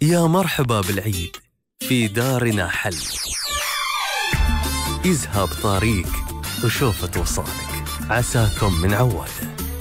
يا مرحبا بالعيد، في دارنا حل. يذهب طريق وشوفة وصالك، عساكم من عواده.